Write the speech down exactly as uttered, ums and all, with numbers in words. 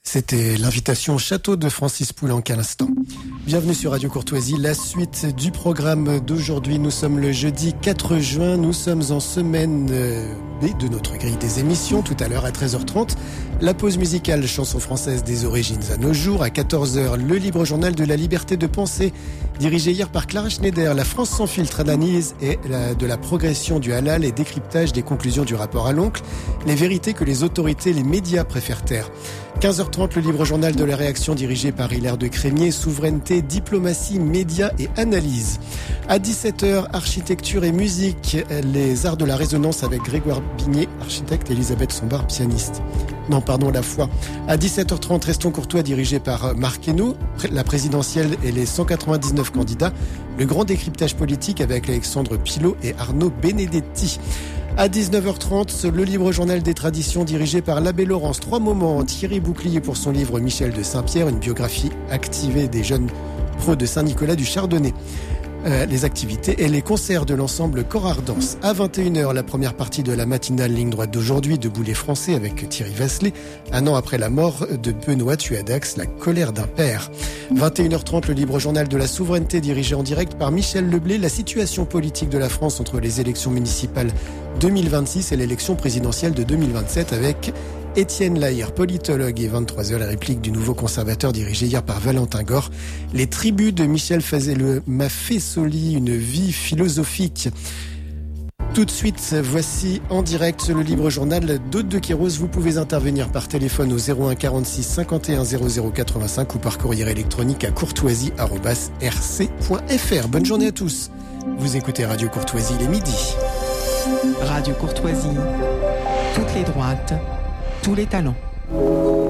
C'était l'invitation Château de Francis Poulenc à l'instant. Bienvenue sur Radio Courtoisie. La suite du programme d'aujourd'hui. Nous sommes le jeudi quatre juin. Nous sommes en semaine B de notre grille des émissions. Tout à l'heure à treize heures trente, la pause musicale chanson française des origines à nos jours. À quatorze heures, le libre journal de la liberté de penser, dirigé hier par Clara Schneider. La France sans filtre, analyse et la, de la progression du halal et décryptage des conclusions du rapport à l'oncle. Les vérités que les autorités, les médias préfèrent taire. quinze heures trente, le livre journal de la réaction dirigé par Hilaire de Crémier, souveraineté, diplomatie, médias et analyse. À dix-sept heures, architecture et musique, les arts de la résonance avec Grégoire Bignet, architecte, et Elisabeth Sombar, pianiste. Non, pardon, la foi. À dix-sept heures trente, Restons courtois, dirigé par Marc Hainaut, la présidentielle et les cent quatre-vingt-dix-neuf candidats. Le grand décryptage politique avec Alexandre Pilot et Arnaud Benedetti. À dix-neuf heures trente, le libre journal des traditions dirigé par l'abbé Laurence. Trois moments, Thierry Bouclier pour son livre Michel de Saint-Pierre, une biographie activée des jeunes pros de Saint-Nicolas du Chardonnay. Euh, les activités et les concerts de l'ensemble Corps Ardence. À vingt et une heures, la première partie de la matinale ligne droite d'aujourd'hui, Debout les Français avec Thierry Vasselet. Un an après la mort de Benoît Tuadax, la colère d'un père. vingt et une heures trente, le libre journal de la souveraineté dirigé en direct par Michel Leblé. La situation politique de la France entre les élections municipales deux mille vingt-six et l'élection présidentielle de deux mille vingt-sept avec Étienne Lahire, politologue, et vingt-trois heures, la réplique du nouveau conservateur dirigé hier par Valentin Gore. Les tribus de Michel Maffesoli, une vie philosophique. Tout de suite, voici en direct le libre journal d'Aude de Kéros. Vous pouvez intervenir par téléphone au zéro un quarante-six cinquante et un zéro zéro quatre-vingt-cinq ou par courrier électronique à courtoisie arobase r c point f r. Bonne journée à tous. Vous écoutez Radio Courtoisie, il est midi. Radio Courtoisie, toutes les droites, tous les talents.